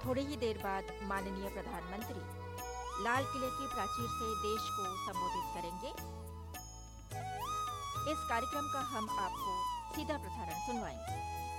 थोड़ी ही देर बाद माननीय प्रधानमंत्री लाल किले की प्राचीर से देश को संबोधित करेंगे। इस कार्यक्रम का हम आपको सीधा प्रसारण सुनवाएंगे।